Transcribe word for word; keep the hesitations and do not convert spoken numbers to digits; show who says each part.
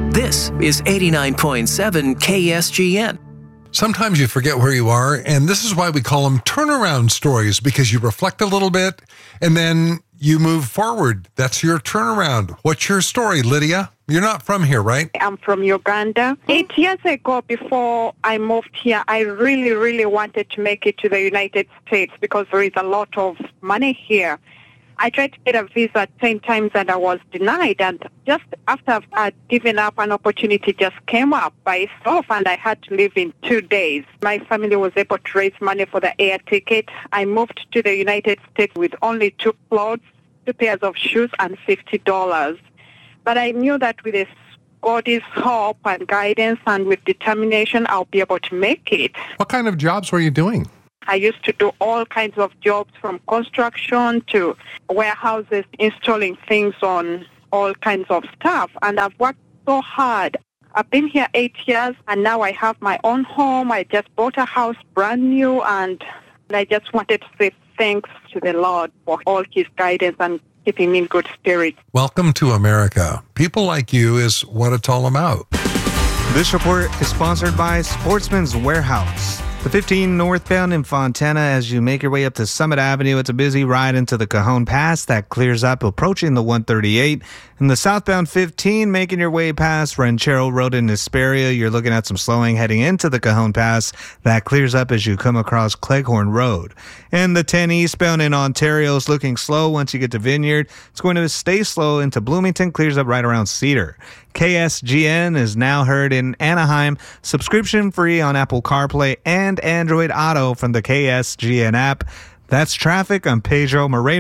Speaker 1: This is eighty-nine point seven K S G N.
Speaker 2: Sometimes you forget where you are, and this is why we call them turnaround stories, because you reflect a little bit and then you move forward. That's your turnaround. What's your story, Lydia? You're not from here, right?
Speaker 3: I'm from Uganda. Eight years ago, before I moved here, I really, really wanted to make it to the United States because there is a lot of money here. I tried to get a visa ten times and I was denied. And just after I'd given up, an opportunity just came up by itself and I had to leave in two days. My family was able to raise money for the air ticket. I moved to the United States with only two clothes, two pairs of shoes, and fifty dollars. But I knew that with God's help and guidance and with determination, I'll be able to make it.
Speaker 4: What kind of jobs were you doing?
Speaker 3: I used to do all kinds of jobs, from construction to warehouses, installing things on all kinds of stuff. And I've worked so hard. I've been here eight years, and now I have my own home. I just bought a house brand new, and I just wanted to say thanks to the Lord for all his guidance and keeping me in good spirits.
Speaker 2: Welcome to America. People like you is what it's all about.
Speaker 5: This report is sponsored by Sportsman's Warehouse. The fifteen northbound in Fontana, as you make your way up to Summit Avenue, it's a busy ride into the Cajon Pass. That clears up approaching the one thirty-eight. And the southbound fifteen, making your way past Ranchero Road in Hesperia, you're looking at some slowing heading into the Cajon Pass. That clears up as you come across Cleghorn Road. And the ten eastbound in Ontario is looking slow once you get to Vineyard. It's going to stay slow into Bloomington, clears up right around Cedar. K S G N is now heard in Anaheim, subscription free on Apple CarPlay and Android Auto from the K S G N app. That's traffic. I'm Pedro Moreno.